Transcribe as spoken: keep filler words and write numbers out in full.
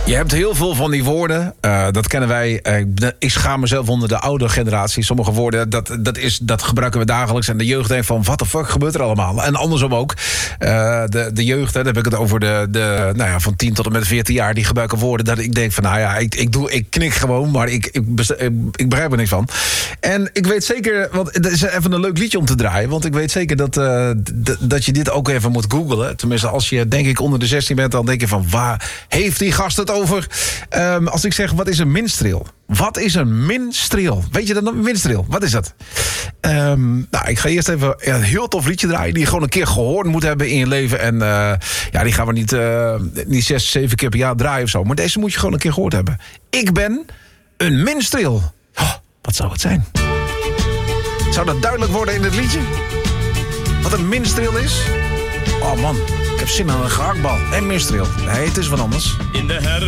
Je hebt heel veel van die woorden. Uh, dat kennen wij. Uh, ik schaam mezelf onder de oude generatie. Sommige woorden, dat, dat, is, dat gebruiken we dagelijks. En de jeugd denkt van, wat de fuck gebeurt er allemaal? En andersom ook. Uh, de, de jeugd, hè, dan heb ik het over de, de nou ja, van tien tot en met veertien jaar. Die gebruiken woorden dat ik denk van, nou ja, ik, ik, doe, ik knik gewoon. Maar ik, ik, best, ik, ik begrijp er niks van. En ik weet zeker, want het is even een leuk liedje om te draaien. Want ik weet zeker dat, uh, d- dat je dit ook even moet googlen. Tenminste, als je denk ik onder de zestien bent, dan denk je van, waar heeft die gast het over? Um, als ik zeg, wat is een minstreel? Wat is een minstreel? Weet je dat een minstreel? Wat is dat? Um, nou, ik ga eerst even een heel tof liedje draaien... die je gewoon een keer gehoord moet hebben in je leven. En uh, ja, die gaan we niet, uh, niet zes, zeven keer per jaar draaien of zo. Maar deze moet je gewoon een keer gehoord hebben. Ik ben een minstreel. Oh, wat zou het zijn? Zou dat duidelijk worden in het liedje? Wat een minstreel is? Oh man, ik heb zin aan een gehaktbal. En minstreel. Nee, het is wat anders. In de her